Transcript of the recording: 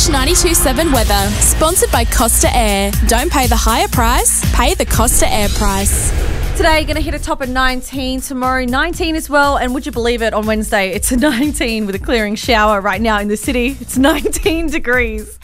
92.7 weather. Sponsored by Costa Air. Don't pay the higher price, pay the Costa Air price. Today, going to hit a top of 19. Tomorrow, 19 as well. And would you believe it, on Wednesday, it's a 19 with a clearing shower right now in the city. It's 19 degrees.